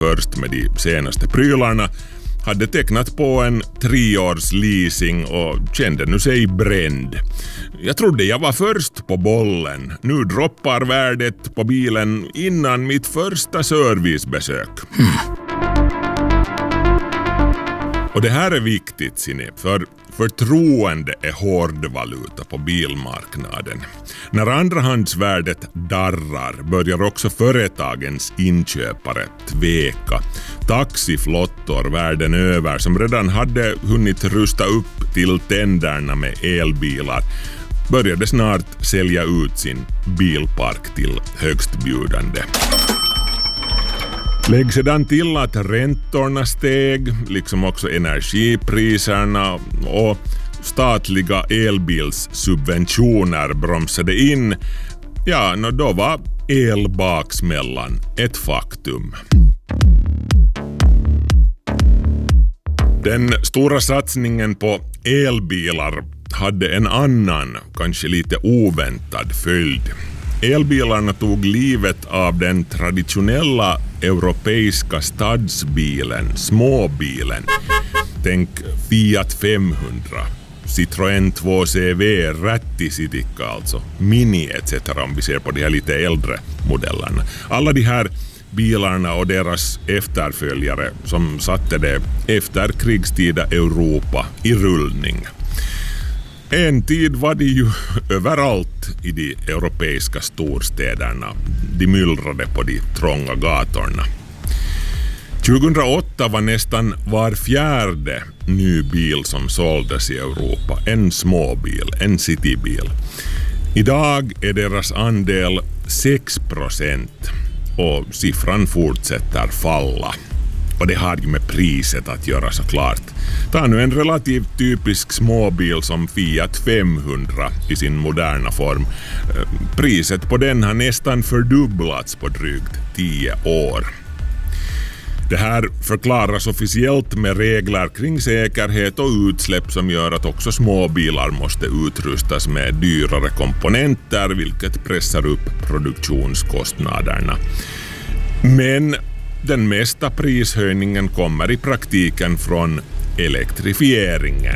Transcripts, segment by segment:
först med de senaste prylarna, hade tecknat på en 3-års leasing och kände nu sig bränd. Jag trodde jag var först på bollen. Nu droppar värdet på bilen innan mitt första servicebesök. Och det här är viktigt, Sine, för förtroende är hårdvaluta på bilmarknaden. När andrahandsvärdet darrar börjar också företagens inköpare tveka. Taxiflottor världen över som redan hade hunnit rusta upp till tänderna med elbilar började snart sälja ut sin bilpark till högstbjudande. Lägg sedan till att räntorna steg, liksom också energipriserna och statliga elbilssubventioner bromsade in. Ja, då var elbaksmällan ett faktum. Den stora satsningen på elbilar hade en annan, kanske lite oväntad följd. Elbilarna tog livet av den traditionella europeiska stadsbilen, småbilen. Tänk Fiat 500, Citroën 2CV, Rättisitikka alltså, Mini etc. om vi ser på de här lite äldre modellerna. Alla de här bilarna och deras efterföljare som satte det efterkrigstida Europa i rullning. En tid var det ju överallt i de europeiska storstäderna. De myllrade på de trånga gatorna. 2008 var nästan var fjärde ny bil som såldes i Europa en småbil, en citybil. Idag är deras andel 6% och siffran fortsätter falla. Och det har ju med priset att göra såklart. Ta nu en relativt typisk småbil som Fiat 500 i sin moderna form. Priset på den har nästan fördubblats på drygt 10 år. Det här förklaras officiellt med regler kring säkerhet och utsläpp som gör att också småbilar måste utrustas med dyrare komponenter, vilket pressar upp produktionskostnaderna. Men den mesta prishöjningen kommer i praktiken från elektrifieringen.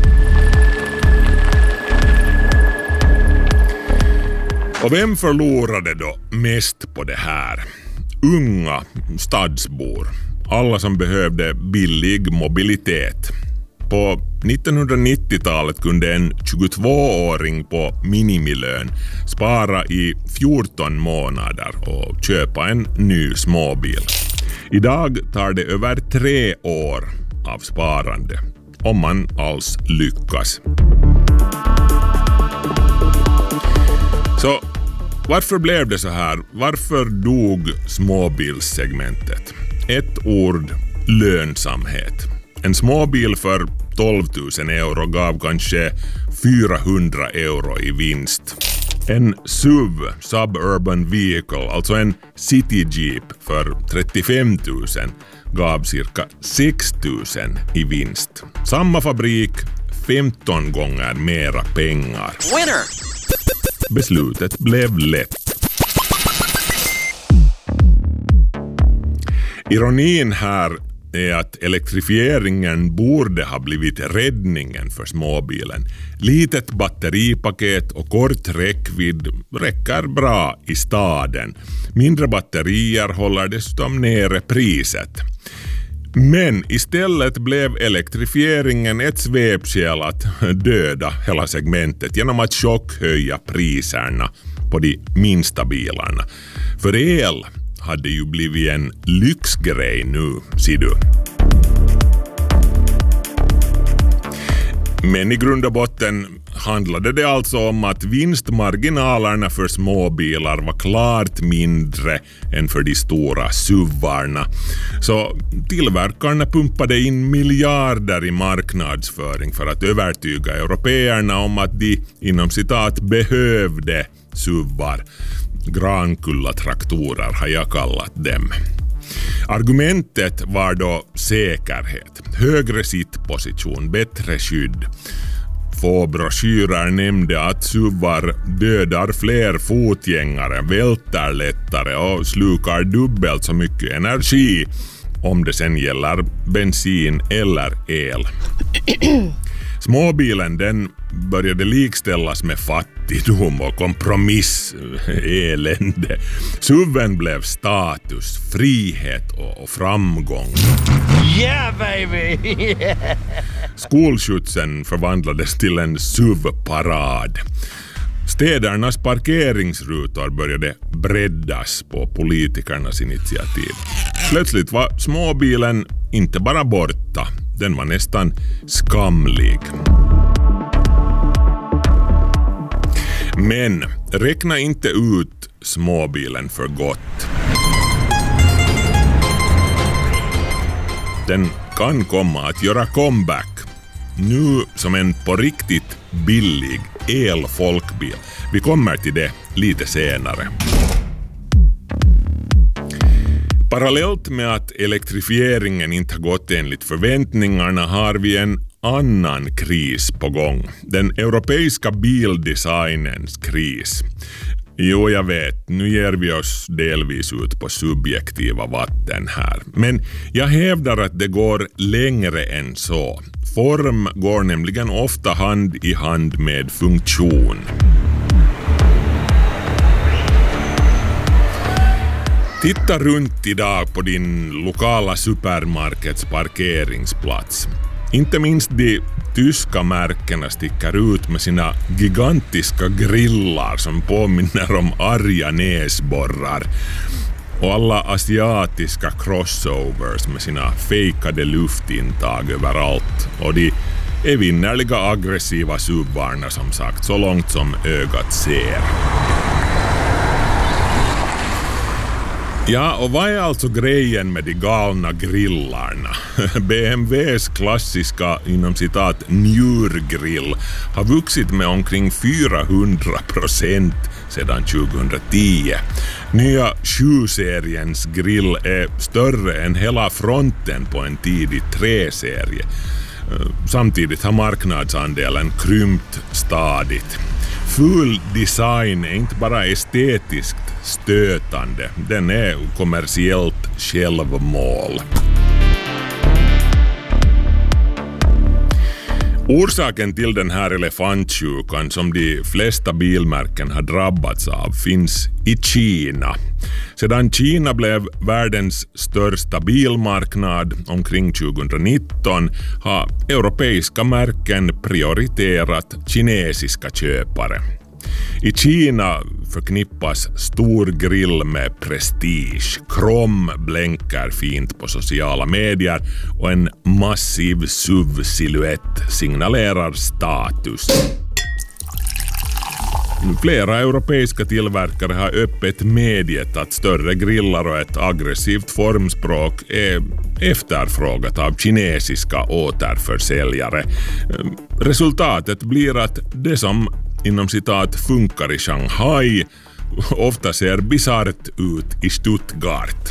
Och vem förlorade då mest på det här? Unga stadsbor. Alla som behövde billig mobilitet. På 1990-talet kunde en 22-åring på minimilön spara i 14 månader och köpa en ny småbil. Idag tar det över 3 år av sparande, om man alls lyckas. Så varför blev det så här? Varför dog småbilssegmentet? Ett ord: lönsamhet. En småbil för 12 000 euro gav kanske 400 euro i vinst. En SUV, Suburban Vehicle, alltså en City Jeep för 35 000 gav cirka 6 000 i vinst. Samma fabrik, 15 gånger mera pengar. Winner! Beslutet blev lätt. Ironin här är att elektrifieringen borde ha blivit räddningen för småbilen. Litet batteripaket och kort räckvidd räcker bra i staden. Mindre batterier håller dessutom nere priset. Men istället blev elektrifieringen ett svepskäl att döda hela segmentet genom att chockhöja priserna på de minsta bilarna. För el hade ju blivit en lyxgrej nu, ser du. Men i grund och botten handlade det alltså om att vinstmarginalerna för småbilar var klart mindre än för de stora SUVarna. Så tillverkarna pumpade in miljarder i marknadsföring för att övertyga européerna om att de inom citat behövde SUVar. Grankulla-traktorer har jag kallat dem. Argumentet var då säkerhet, högre sittposition, bättre skydd. Få broschyrer nämnde att SUVar dödar fler fotgängare, välter lättare och slukar dubbelt så mycket energi. om det sen gäller bensin eller el. Småbilen den började likställas med fattigdom och kompromiss, elände. SUVen blev status, frihet och framgång. Yeah baby! Skolskjutsen förvandlades till en SUV-parad. Städernas parkeringsrutor började breddas på politikernas initiativ. Plötsligt var småbilen inte bara borta, den var nästan skamlig. Men räkna inte ut småbilen för gott. Den kan komma att göra comeback. Nu som en på riktigt billig elfolkbil. Vi kommer till det lite senare. Parallellt med att elektrifieringen inte har gått enligt förväntningarna har vi en annan kris på gång. Den europeiska bildesignens kris. Jo, jag vet, nu ger vi oss delvis ut på subjektiva vatten här. Men jag hävdar att det går längre än så. Form går nämligen ofta hand i hand med funktion. Titta runt idag på din lokala supermarkets parkeringsplats. Inte minst de tyska märkena sticker ut med sina gigantiska grillar som påminner om arga näsborrar. Och alla asiatiska crossovers med sina fejkade luftintag överallt. Och de evinnerliga aggressiva subbarna som sagt, så långt som ögat ser. Ja, och vad är alltså grejen med de galna grillarna? BMWs klassiska, inom citat, njurgrill har vuxit med omkring 400% sedan 2010. Nya 7-seriens grill är större än hela fronten på en tidig 3-serie. Samtidigt har marknadsandelen krympt stadigt. Full design är inte bara estetiskt stötande, den är kommersiellt självmål. Orsaken till den här elefantsjukan som de flesta bilmärken har drabbats av finns i Kina. Sedan Kina blev världens största bilmarknad omkring 2019 har europeiska märken prioriterat kinesiska köpare. I Kina förknippas stor grill med prestige. Krom blänker fint på sociala medier och en massiv SUV-silhuett signalerar status. Flera europeiska tillverkare har öppet medgett att större grillar och ett aggressivt formspråk är efterfrågat av kinesiska återförsäljare. Resultatet blir att det som inom citat funkar i Shanghai ofta ser bisarrt ut i Stuttgart.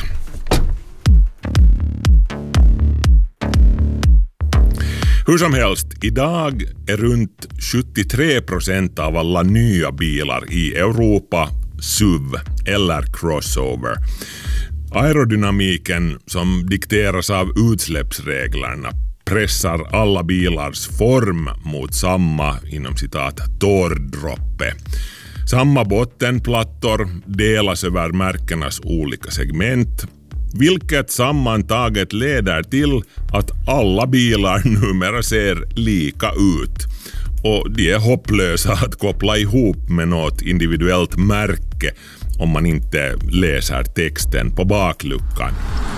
Hur som helst, idag är runt 73% av alla nya bilar i Europa SUV eller crossover. Aerodynamiken som dikteras av utsläppsreglerna pressar alla bilars form mot samma, inom citat, tårdroppe. Samma bottenplattor delas över märkenas olika segment, vilket sammantaget leder till att alla bilar numera ser lika ut. Och de är hopplösa att koppla ihop med något individuellt märke om man inte läser texten på bakluckan.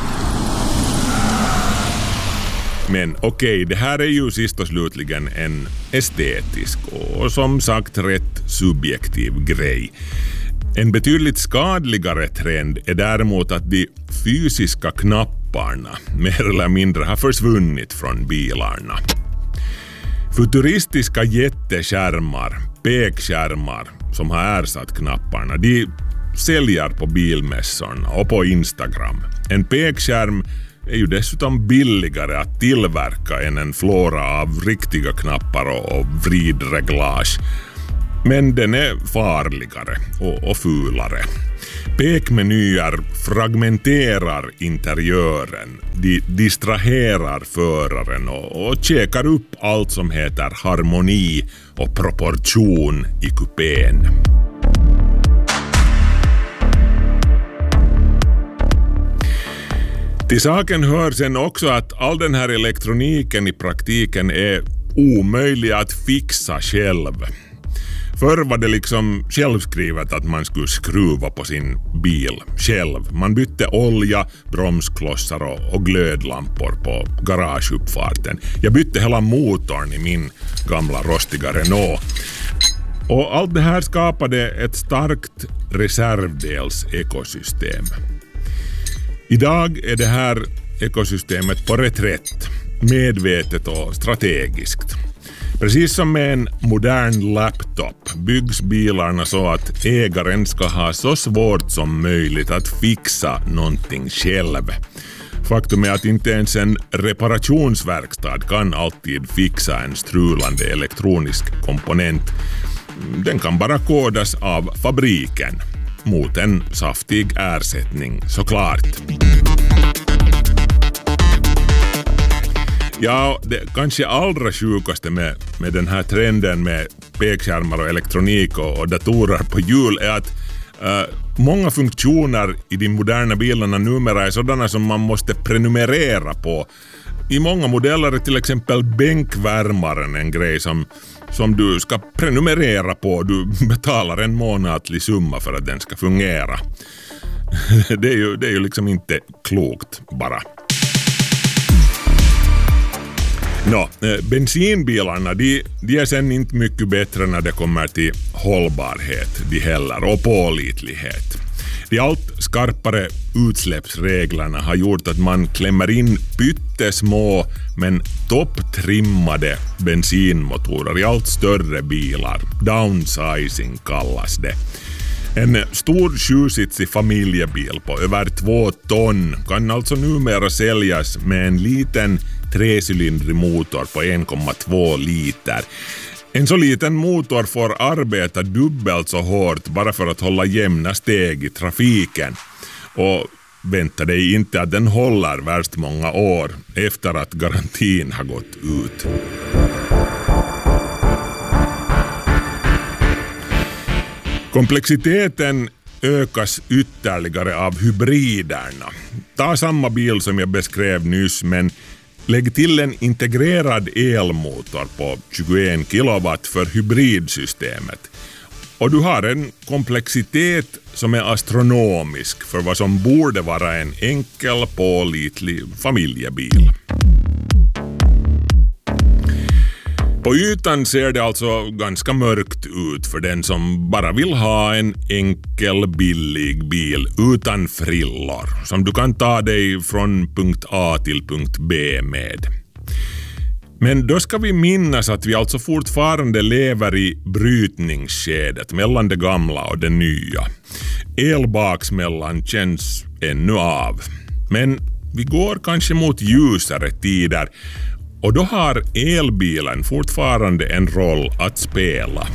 Men okej, det här är ju sist och slutligen en estetisk och som sagt rätt subjektiv grej. En betydligt skadligare trend är däremot att de fysiska knapparna mer eller mindre har försvunnit från bilarna. Futuristiska jätteskärmar, pekskärmar som har ersatt knapparna, de säljer på bilmässorna och på Instagram. En pekskärm är ju dessutom billigare att tillverka än en flora av riktiga knappar och vridreglage. Men den är farligare och fulare. Pekmenyer fragmenterar interiören, de distraherar föraren och checkar upp allt som heter harmoni och proportion i kupén. Till saken hör sen också att all den här elektroniken i praktiken är omöjlig att fixa själv. Förr var det liksom självskrivet att man skulle skruva på sin bil själv. Man bytte olja, bromsklossar och glödlampor på garageuppfarten. Jag bytte hela motorn i min gamla rostiga Renault. Och allt det här skapade ett starkt reservdelsekosystem. Idag är det här ekosystemet på reträtt, medvetet och strategiskt. Precis som med en modern laptop byggs bilarna så att ägaren ska ha så svårt som möjligt att fixa någonting själv. Faktum är att inte ens en reparationsverkstad kan alltid fixa en strulande elektronisk komponent. Den kan bara kodas av fabriken. Mot en saftig ersättning såklart. Ja, det kanske allra sjukaste med den här trenden med pekskärmar och elektronik och datorer på hjul är att många funktioner i de moderna bilarna numera är sådana som man måste prenumerera på. I många modeller är till exempel bänkvärmaren en grej som du ska prenumerera på. Du betalar en månatlig summa för att den ska fungera. Det är ju liksom inte klokt bara. Bensinbilarna de är sen inte mycket bättre när det kommer till hållbarhet de heller och pålitlighet. De allt skarpare utsläppsreglerna har gjort att man klämmer in pyttesmå men topptrimmade bensinmotorer i allt större bilar. Downsizing kallas det. En stor 7-sitsig familjebil på över 2 ton kan alltså numera säljas med en liten 3-cylindrig motor på 1,2 liter. En så liten motor får arbeta dubbelt så hårt bara för att hålla jämna steg i trafiken. Och vänta dig inte att den håller värst många år efter att garantin har gått ut. Komplexiteten ökas ytterligare av hybriderna. Ta samma bil som jag beskrev nyss, men lägg till en integrerad elmotor på 21 kilowatt för hybridsystemet. Och du har en komplexitet som är astronomisk för vad som borde vara en enkel, pålitlig familjebil. På ytan ser det alltså ganska mörkt ut för den som bara vill ha en enkel, billig bil utan frillor som du kan ta dig från punkt A till punkt B med. Men då ska vi minnas att vi alltså fortfarande lever i brytningsskedet mellan det gamla och det nya. Elbaksmällan känns ännu av. Men vi går kanske mot ljusare tider. Och då har elbilen fortfarande en roll att spela.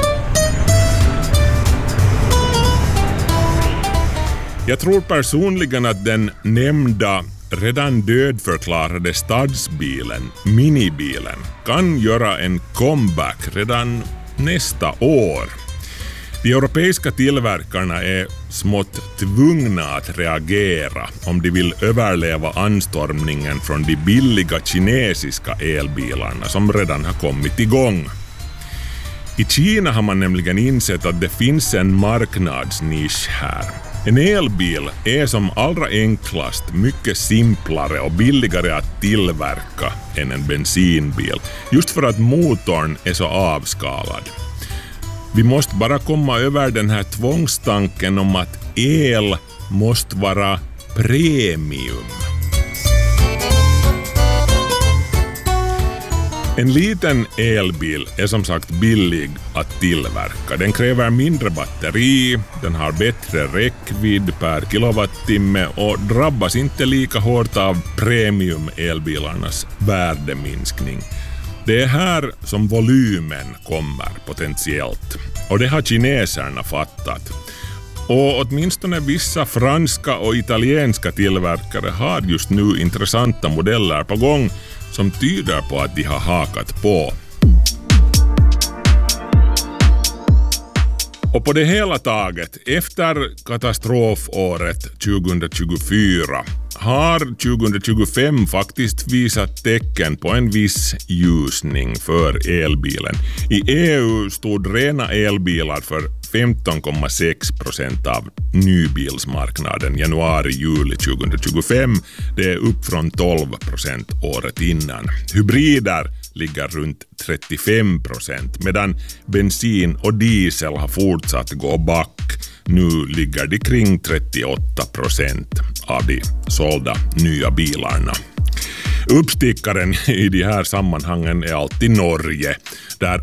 Jag tror personligen att den nämnda redan dödförklarade stadsbilen, minibilen, kan göra en comeback redan nästa år. De europeiska tillverkarna är smått tvungna att reagera om de vill överleva anstormningen från de billiga kinesiska elbilarna som redan har kommit igång. I Kina har man nämligen insett att det finns en marknadsnisch här. En elbil är som allra enklast mycket simplare och billigare att tillverka än en bensinbil, just för att motorn är så avskalad. Vi måste bara komma över den här tvångstanken om att el måste vara premium. En liten elbil är som sagt billig att tillverka. Den kräver mindre batteri, den har bättre räckvidd per kilowattimme och drabbas inte lika hårt av premium-elbilarnas värdeminskning. Det är här som volymen kommer potentiellt. Och det har kineserna fattat. Och åtminstone vissa franska och italienska tillverkare har just nu intressanta modeller på gång som tyder på att de har hakat på. Och på det hela taget, efter katastrofåret 2024 har 2025 faktiskt visat tecken på en viss ljusning för elbilen. I EU stod rena elbilar för 15,6% av nybilsmarknaden januari-juli 2025. Det är upp från 12% året innan. Hybrider ligger runt 35%, medan bensin och diesel har fortsatt gå back. Nu ligger de kring 38% av de sålda nya bilarna. Uppstickaren i de här sammanhangen är alltid Norge, där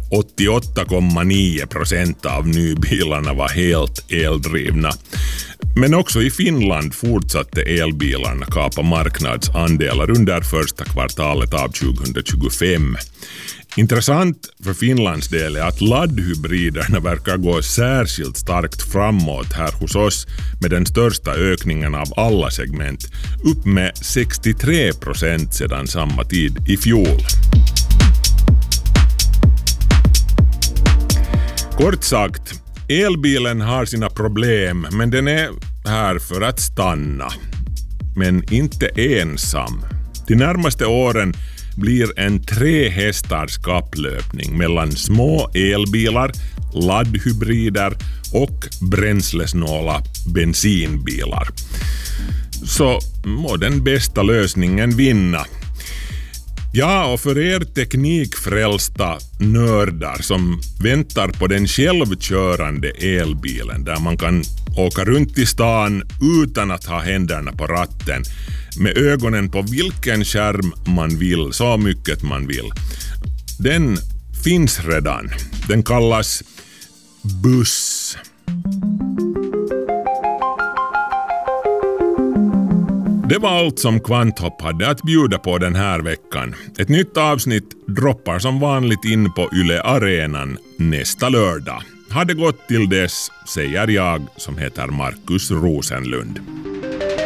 88,9% av nybilarna var helt eldrivna. Men också i Finland fortsatte elbilarna kapa marknadsandelar under första kvartalet av 2025. Intressant för Finlands del är att laddhybriderna verkar gå särskilt starkt framåt här hos oss, med den största ökningen av alla segment, upp med 63% sedan samma tid i fjol. Kort sagt, elbilen har sina problem, men den är här för att stanna. Men inte ensam. De närmaste åren blir en 3 hästars kapplöpning mellan små elbilar, laddhybrider och bränslesnåla bensinbilar. Så må den bästa lösningen vinna. Ja, och för er teknikfrälsta nördar som väntar på den självkörande elbilen där man kan åka runt i stan utan att ha händerna på ratten, med ögonen på vilken skärm man vill, så mycket man vill. Den finns redan. Den kallas buss. Det var allt som Kvanthopp hade att bjuda på den här veckan. Ett nytt avsnitt droppar som vanligt in på Yle Arenan nästa lördag. Ha det gott till dess, säger jag som heter Markus Rosenlund.